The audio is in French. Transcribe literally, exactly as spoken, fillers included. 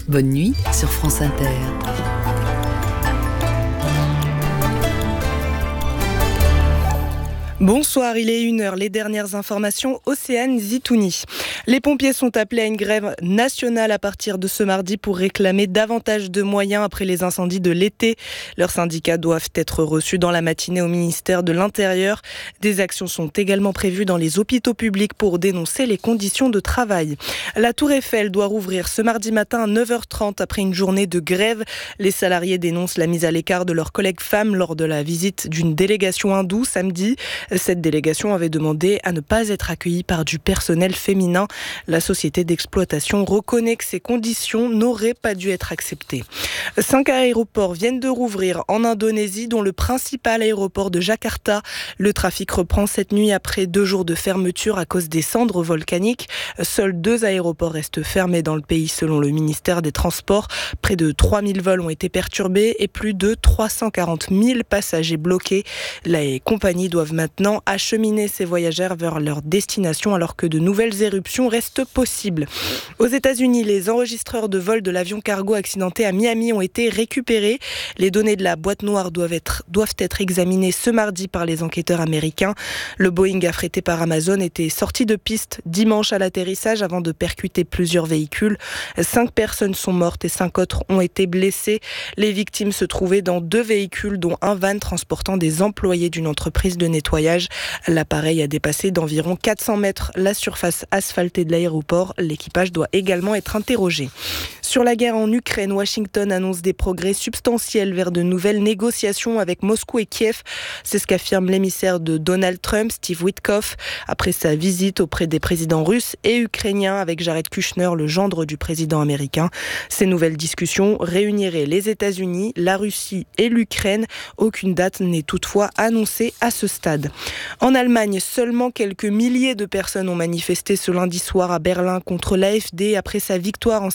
Bonne nuit sur France Inter. Bonsoir, il est une heure. Les dernières informations, Océane Zitouni. Les pompiers sont appelés à une grève nationale à partir de ce mardi pour réclamer davantage de moyens après les incendies de l'été. Leurs syndicats doivent être reçus dans la matinée au ministère de l'Intérieur. Des actions sont également prévues dans les hôpitaux publics pour dénoncer les conditions de travail. La Tour Eiffel doit rouvrir ce mardi matin à neuf heures trente après une journée de grève. Les salariés dénoncent la mise à l'écart de leurs collègues femmes lors de la visite d'une délégation hindoue samedi. Cette délégation avait demandé à ne pas être accueillie par du personnel féminin. La société d'exploitation reconnaît que ces conditions n'auraient pas dû être acceptées. Cinq aéroports viennent de rouvrir en Indonésie, dont le principal aéroport de Jakarta. Le trafic reprend cette nuit après deux jours de fermeture à cause des cendres volcaniques. Seuls deux aéroports restent fermés dans le pays selon le ministère des Transports. Près de trois mille vols ont été perturbés et plus de trois cent quarante mille passagers bloqués. Les compagnies doivent maintenant acheminer ces voyageurs vers leur destination alors que de nouvelles éruptions restent possibles. Aux États-Unis, les enregistreurs de vol de l'avion cargo accidenté à Miami ont été récupérés. Les données de la boîte noire doivent être, doivent être examinées ce mardi par les enquêteurs américains. Le Boeing affrété par Amazon était sorti de piste dimanche à l'atterrissage avant de percuter plusieurs véhicules. Cinq personnes sont mortes et cinq autres ont été blessées. Les victimes se trouvaient dans deux véhicules, dont un van transportant des employés d'une entreprise de nettoyage. L'appareil a dépassé d'environ quatre cents mètres la surface asphaltée de l'aéroport. L'équipage doit également être interrogé. Sur la guerre en Ukraine, Washington annonce des progrès substantiels vers de nouvelles négociations avec Moscou et Kiev. C'est ce qu'affirme l'émissaire de Donald Trump, Steve Witkoff, après sa visite auprès des présidents russes et ukrainiens avec Jared Kushner, le gendre du président américain. Ces nouvelles discussions réuniraient les États-Unis, la Russie et l'Ukraine. Aucune date n'est toutefois annoncée à ce stade. En Allemagne, seulement quelques milliers de personnes ont manifesté ce lundi soir à Berlin contre l'A F D après sa victoire en